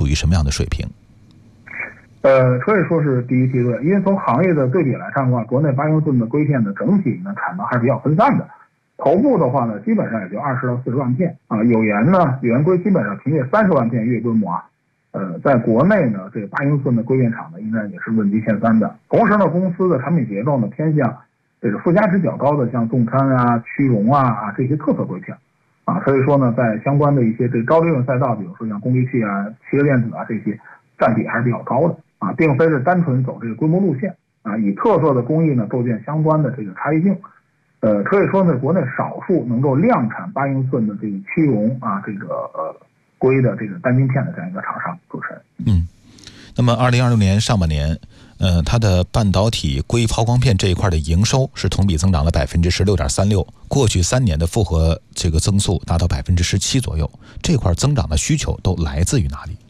于什么样的水平？ 可以说是第一梯队，因为从行业的对比来看的话，国内8英寸的硅片的整体呢产能还是比较分散的。头部的话呢，基本上也就20到40万片啊，有源硅基本上平均30万片月规模啊。在国内呢，这个8英寸的硅片厂呢，应该也是问级前3的。同时呢，公司的产品结构呢偏向这个附加值较高的，像重餐啊、曲熔啊这些特色硅片啊，所以说呢，在相关的一些这高利润赛道，比如说像功率器啊、汽车电子啊这些，占比还是比较高的啊，并非是单纯走这个规模路线啊，以特色的工艺呢构建相关的这个差异性。可以说呢，国内少数能够量产8英寸的这个曲熔啊，这个硅的这个单晶片的这样一个厂商。主持人， 那么2026年上半年，它的半导体硅抛光片这一块的营收是同比增长了16.36%，过去3年的复合这个增速达到17%左右，这块增长的需求都来自于哪里？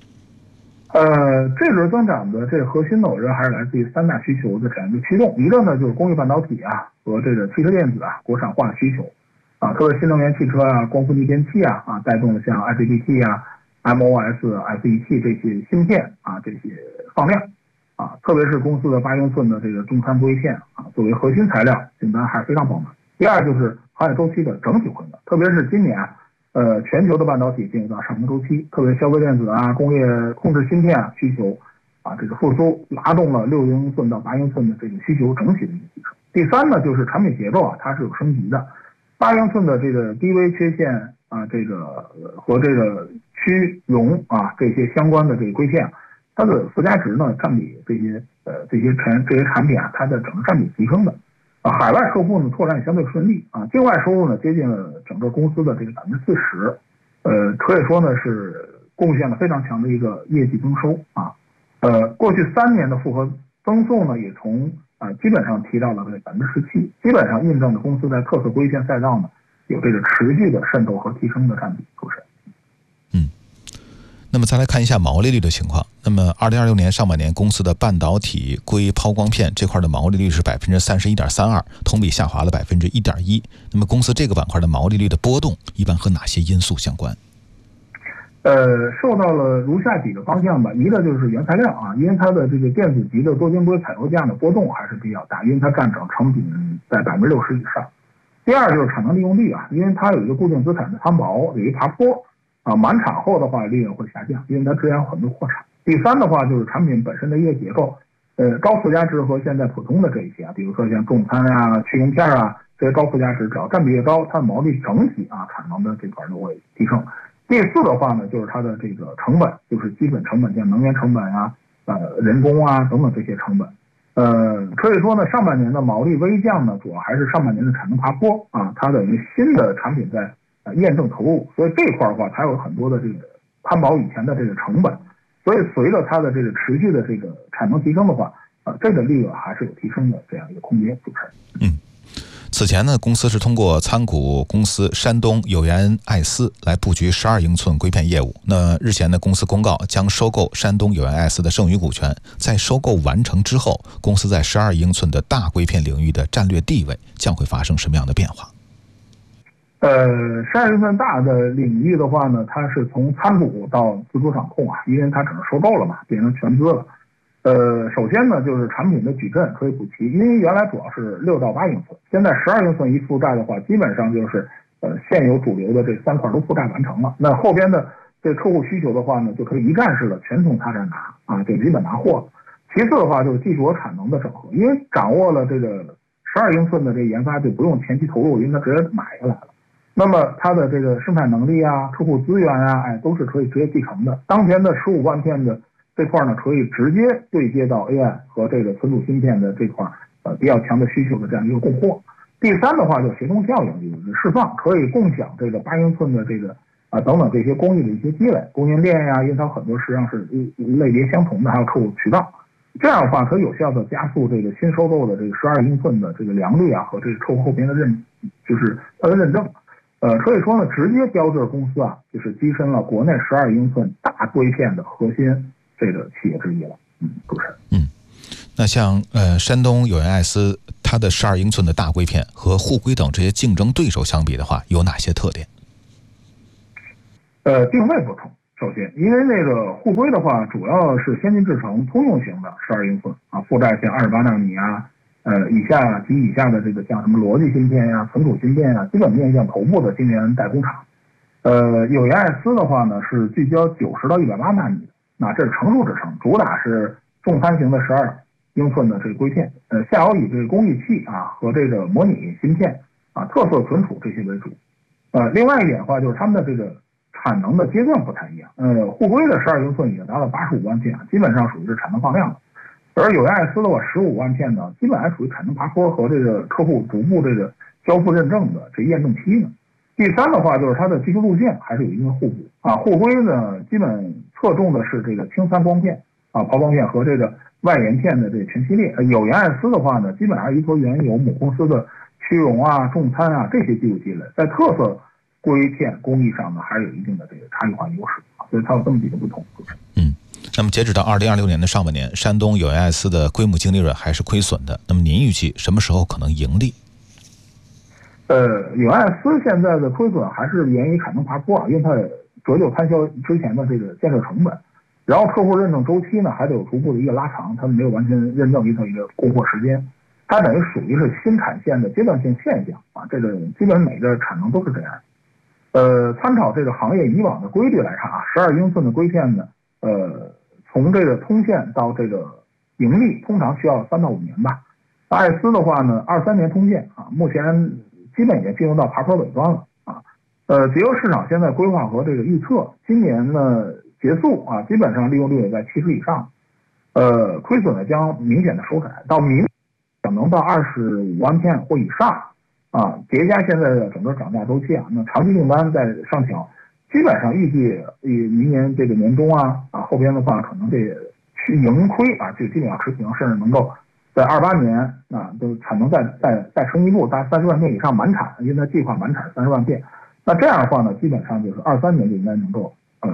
这轮增长的这个核心呢，我认为还是来自于3大需求的这样一个驱动。一个呢就是工业半导体啊和这个汽车电子啊国产化需求啊，特别新能源汽车啊、光伏逆变器啊带动了像 IGBT 啊、MOS、SET 这些芯片啊这些放量啊，特别是公司的8英寸的这个中餐硅片啊作为核心材料，订单还是非常饱满。第二就是行业周期的整体回暖，特别是今年全球的半导体进入到上行周期，特别消费电子啊、工业控制芯片需求啊这个复苏，拉动了6英寸到8英寸的这个需求整体的一个提升。第三呢，就是产品结构啊，它是有升级的。8英寸的这个低微缺陷啊，这个和这个曲熔啊这些相关的这个硅片，它的附加值呢占比这些产品啊，它的整个占比提升的。海外客户呢拓展也相对顺利啊，境外收入呢接近了整个公司的这个40%，可以说呢是贡献了非常强的一个业绩增收啊。过去3年的复合增速呢也从基本上提到了这17%，基本上印证了公司在特色硅片赛道呢有这个持续的渗透和提升的占比。主持人。 那么再来看一下毛利率的情况。那么2026年上半年公司的半导体硅抛光片这块的毛利率是31.32%，同比下滑了1.1%。那么公司这个板块的毛利率的波动一般和哪些因素相关？ 受到了如下几个方向吧。一个就是原材料啊，因为它的这个电子级的多晶硅采购价的波动还是比较大，因为它占整成品在60%以上。第二就是产能利用率啊，因为它有一个固定资产的摊薄，有一爬坡啊，满产后的话利润会下降，因为它质量很多扩产。第三的话就是产品本身的业结构，高附加值和现在普通的这一些啊，比如说像重餐啊、去熔片啊这些高附加值，只要占比越高，它的毛利整体啊产能的这块都会提升。第四的话呢，就是它的这个成本，就是基本成本，像能源成本啊、人工啊等等这些成本。可以说呢，上半年的毛利微降呢，主要还是上半年的产能爬坡啊，它等于新的产品在验证投入，所以这块的话，它有很多的这个摊薄以前的这个成本，所以随着它的这个持续的这个产能提升的话，这个利润还是有提升的这样一个空间。主持人。 此前呢，公司是通过参股公司山东有源爱思来布局12英寸硅片业务。那日前呢，公司公告将收购山东有源爱思的剩余股权。在收购完成之后，公司在12英寸的大硅片领域的战略地位将会发生什么样的变化 ？12英寸大的领域的话呢，它是从参股到自主掌控啊，因为它整个收购了嘛，变成全资了。首先呢，就是产品的矩阵可以补齐，因为原来主要是6到8英寸，现在12英寸一覆盖的话，基本上就是现有主流的这3块都覆盖完成了。那后边的这客户需求的话呢，就可以一站式的全从他这拿啊，就基本拿货了。其次的话就是技术和产能的整合，因为掌握了这个12英寸的这个研发，就不用前期投入，因为它直接买下来了。那么它的这个生产能力啊、客户资源啊，都是可以直接继承的。当前的15万片的这块呢，可以直接对接到 AI 和这个存储芯片的这块比较强的需求的这样一个供货。第三的话就是协同效应，就是释放，可以共享这个8英寸的这个等等这些工艺的一些积累，供应链呀、因为它很多实际上是类别相同的，还有客户渠道。这样的话可以有效的加速这个新收购的这个12英寸的这个良率啊和这个客户后边的就是它的认证。可以说呢，直接标志公司啊，就是跻身了国内12英寸大硅片的核心这个企业之一了。主持人。 那像山东有源爱思，它的12英寸的大硅片和沪硅等这些竞争对手相比的话，有哪些特点？ 定位不同。 首先，因为那个沪硅的话，主要是先进制程通用型的12英寸啊，覆盖像28纳米啊，以下及以下的这个像什么逻辑芯片呀、存储芯片呀，基本面向头部的晶圆代工厂。有颜爱思的话呢，是聚焦90到108纳米的，那这是成熟制程，主打是重参型的12英寸的这个硅片，下游以这个工艺器啊和这个模拟芯片啊、特色存储这些为主。另外一点的话，就是他们的这个产能的阶段不太一样。沪硅的12英寸已经达到85万片，基本上属于是产能放量的。而有颜爱思的话，15万片呢，基本还属于产能爬坡和这个客户逐步这个交付认证的这验证期呢。第三的话，就是它的技术路线还是有一定的互补啊。沪硅呢，基本侧重的是这个轻3光片啊、抛光片和这个外延片的这个全系列。有颜爱思的话呢，基本还是依托原有母公司的屈容啊、重参啊这些技术积累，在特色硅片工艺上呢，还是有一定的这个差异化优势啊，所以它有这么几个不同。 那么截止到2026年的上半年，山东有颜爱思的规模净利润还是亏损的。那么您预计什么时候可能盈利？ 有颜爱思现在的亏损还是源于产能爬坡啊，因为它折旧摊销之前的这个建设成本，然后客户认证周期呢还得有逐步的一个拉长，他们没有完全认证一个供货时间，它等于属于是新产线的阶段性现象啊，这个基本每个产能都是这样。参考这个行业以往的规律来看啊，12英寸的硅片呢，从这个通线到这个盈利，通常需要3到5年吧。爱思的话呢，23年通线啊，目前基本已经进入到爬坡尾端了啊。结合市场现在规划和这个预测，今年呢结束啊，基本上利用率也在70以上，亏损呢将明显的收窄，到明年能到25万片或以上啊。叠加现在的整个涨价周期啊，那长期订单在上调，基本上预计明年这个年中啊后边的话可能这去盈亏啊就基本上持平，甚至能够在28年啊都产能再升一步，达30万片以上满产，因为它计划满产30万片。那这样的话呢，基本上就是23年就应该能够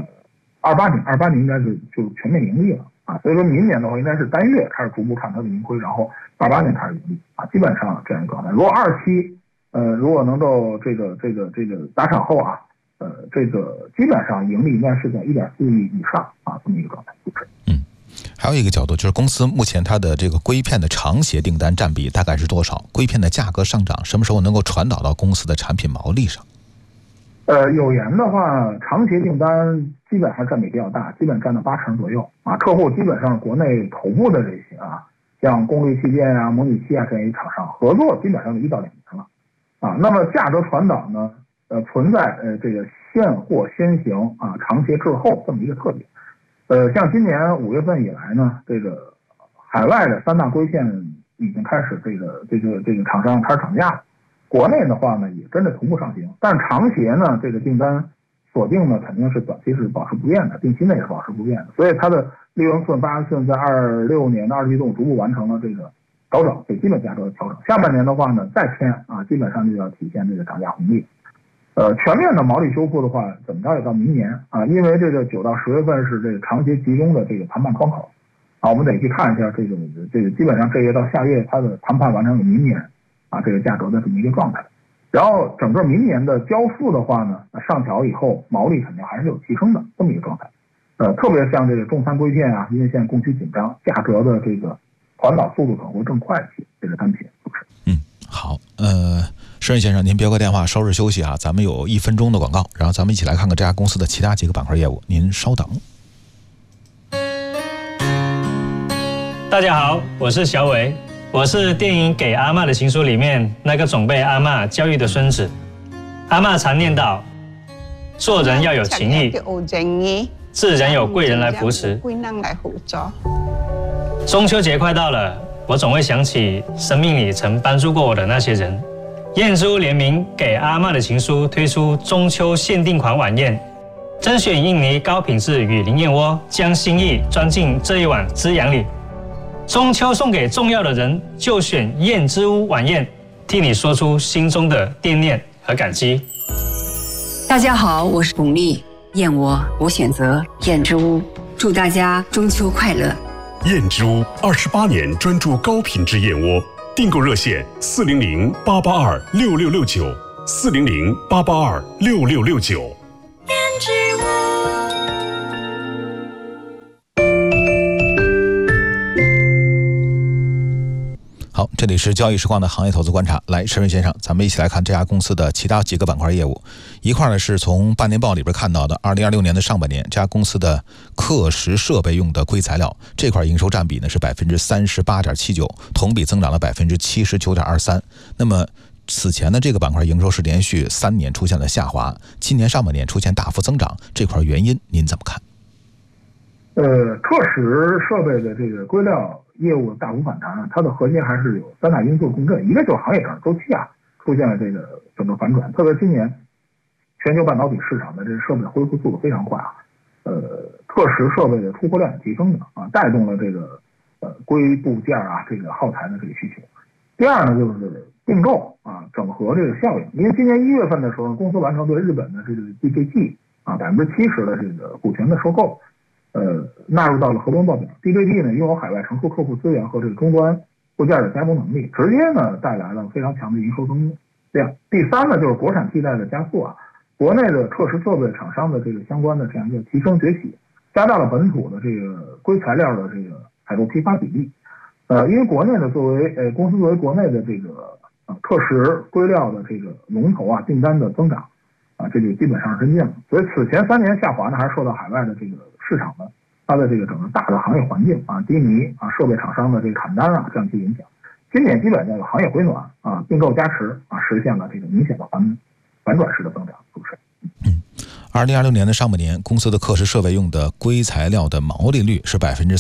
28年应该就全面盈利了啊。所以说明年的话应该是单月开始逐步看它的盈亏，然后28年开始盈利啊，基本上这样一个状态。如果27如果能够这个打场后啊，这个基本上盈利应该是在1.4亿以上啊，这么一个状态。 还有一个角度就是公司目前它的这个硅片的长协订单占比大概是多少？硅片的价格上涨什么时候能够传导到公司的产品毛利上？ 有颜的话，长协订单基本上占比比较大，基本占到80%左右啊。客户基本上国内头部的这些啊，像功率器件啊、模拟器啊这些厂商合作，基本上是1到2年了啊。那么价格传导呢，存在这个现货先行啊，长协滞后这么一个特点。像今年5月份以来呢，这个海外的3大硅片已经开始这个厂商开始涨价了。国内的话呢，也跟着同步上行，但是长协呢，这个订单锁定呢，肯定是短期是保持不变的，定期内是保持不变的，所以它的利润寸、8寸在26年的2季度逐步完成了这个调整，给基本价格的调整。下半年的话呢，再添啊，基本上就要体现这个涨价红利。全面的毛利修复的话，怎么着也到明年啊，因为这个9到10月份是这个长协集中的这个谈判窗口啊，我们得去看一下这个基本上这月到下月它的谈判完成有明年啊这个价格的这么一个状态，然后整个明年的交付的话呢，上调以后毛利肯定还是有提升的这么一个状态。特别像这个重参硅片啊，因为现在供需紧张，价格的这个传导速度可能会更快一些，这个单品是不是？ 好，申先生，您别挂电话，稍事休息啊，咱们有1分钟的广告，然后咱们一起来看看这家公司的其他几个板块业务，您稍等。 大家好，我是小伟，我是电影《给阿嬷的情书》里面那个总被阿嬷教育的孙子。阿嬷常念叨，做人要有情义，自然有贵人来扶持。中秋节快到了，我总会想起生命里曾帮助过我的那些人。燕之屋联名《给阿嬷的情书》推出中秋限定款晚宴，甄选印尼高品质雨林燕窝，将心意装进这一碗滋养里。中秋送给重要的人，就选燕之屋晚宴，替你说出心中的惦念和感激。 大家好，我是巩俐，燕窝我选择燕之屋，祝大家中秋快乐。 燕之屋28年专注高品质燕窝，订购热线400-882-6669，400-882-6669。 燕之屋。 这里是交易时光的行业投资观察，来，石文先生，咱们一起来看这家公司的其他几个板块业务。一块呢是从半年报里边看到的，2026年的上半年，这家公司的刻蚀设备用的硅材料这块营收占比呢是38.79%，同比增长了79.23%。那么此前呢，这个板块营收是连续3年出现了下滑，今年上半年出现大幅增长，这块原因您怎么看？ 刻蚀设备的这个硅料业务大幅反弹，它的核心还是有3大因素共振，一个就是行业整个周期出现了这个整个反转，特别今年全球半导体市场的这个设备恢复速度非常快刻蚀设备的出货量提升的带动了这个硅部件这个耗材的这个需求。第二呢，就是并购整合这个效应，因为今年1月份的时候，公司完成对日本的这个 DKG 70%的这个股权的收购。纳入到了合并报表。DKG 呢拥有海外成熟客户资源和这个终端部件的加工能力，直接呢带来了非常强的营收增量。第三呢就是国产替代的加速国内的刻蚀设备厂商的这个相关的这样一个提升崛起，加大了本土的这个硅材料的这个采购批发比例。因为国内的公司作为国内的这个刻蚀硅料的这个龙头订单的增长这就基本上是真见了。所以此前3年下滑呢，还是受到海外的这个市场的它的这个整个大的行业环境低迷设备厂商的这个砍单这样一些影响。今年基本这个行业回暖并购加持实现了这个明显的反转式的增长。主持人 ，2026年的上半年，公司的刻蚀设备用的硅材料的毛利率是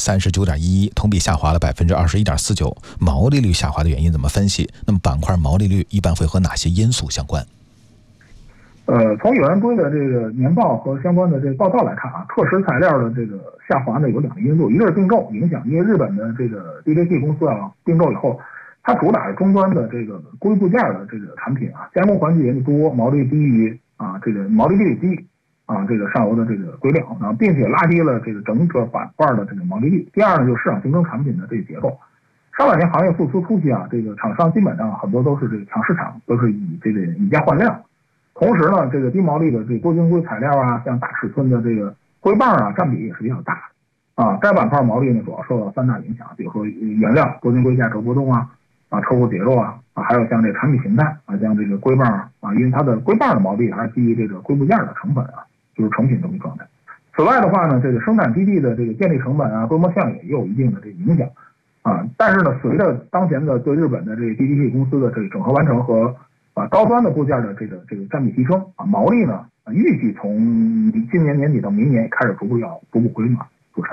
39.11%，同比下滑了21.49%。毛利率下滑的原因怎么分析？那么板块毛利率一般会和哪些因素相关？ 从有源硅的这个年报和相关的这个报道来看刻蚀材料的这个下滑呢有2个因素，一个是并购影响，因为日本的这个 DKG 公司并购以后，它主打是终端的这个硅部件的这个产品加工环节多，毛利低于这个毛利率低这个上游的这个硅料并且拉低了这个整个板块的这个毛利率。第二呢，就是市场竞争产品的这个结构。上半年行业复苏初期这个厂商基本上很多都是这个抢市场，都是以这个以价换量。同时呢，这个低毛利的这个多晶硅材料像大尺寸的这个硅棒占比也是比较大该板块毛利呢主要受到3大影响，比如说原料多晶硅价格波动车户结构还有像这个产品形态像这个硅棒因为它的硅棒的毛利还是基于这个硅部件的成本就是成品这么一状态。此外的话呢，这个生产基地的这个建立成本规模效应也有一定的这个影响但是呢，随着当前的对日本的这个 DKG 公司的这个整合完成和高端的部件的这个占比提升毛利呢预计从今年年底到明年开始逐步回暖。主持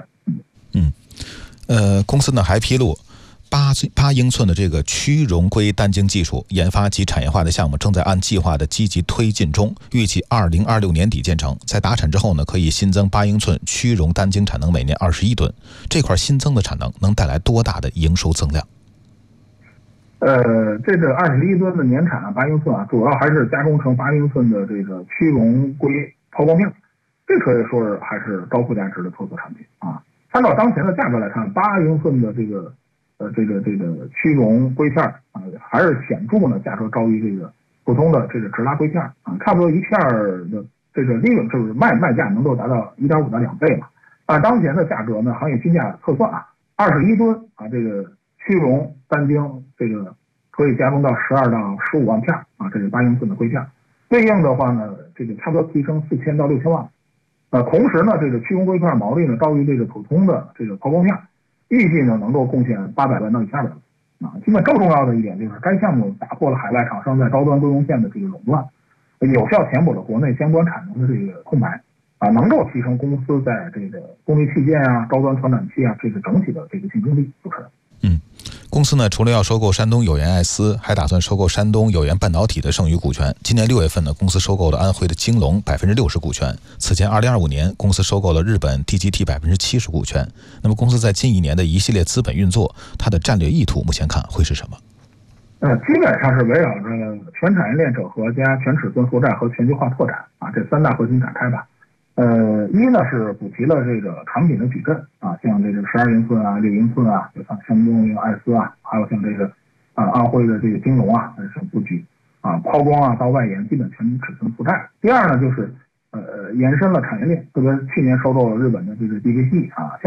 人公司呢还披露8英寸的这个曲溶硅单晶技术研发及产业化的项目正在按计划的积极推进中，预计2026年底建成。在达产之后呢，可以新增8英寸曲溶单晶产能每年21吨。这块新增的产能能带来多大的营收增量？ 这个21吨的年产8英寸主要还是加工成8英寸的这个曲溶硅抛光面，这可以说是还是高附加值的特色产品按照当前的价格来看，8英寸的这个曲溶硅片还是显著呢价格高于这个普通的这个直拉硅片差不多一片的这个利润就是卖价能够达到1.5到2倍嘛。按当前的价格呢，行业均价测算21吨这个曲溶单晶这个可以加工到12到15万片这个8英寸的硅片，对应的话呢，这个差不多提升4000到6000万。同时呢，这个曲溶硅片毛利呢高于这个普通的这个抛光片，预计呢能够贡献800万到1200万基本更重要的一点就是该项目打破了海外厂商在高端硅用线的这个垄断，有效填补了国内相关产能的这个空白能够提升公司在这个功率器件高端传感器这个整体的这个竞争力。主持人公司呢除了要收购山东有源爱思，还打算收购山东有源半导体的剩余股权。今年6月份呢，公司收购了安徽的京龙60%股权。此前2025年，公司收购了日本 DGT 70%股权。那么公司在近1年的一系列资本运作，它的战略意图目前看会是什么？ 基本上是围绕着全产业链整合加全尺寸负债和全球化拓展这3大核心展开吧。一呢是补齐了这个产品的矩阵像这个12英寸6英寸就像山东有爱思还有像这个安徽的这个京龙这种布局抛光到外延基本全尺寸负债。第二呢就是延伸了产业链，特别去年收购了日本的这个 DKG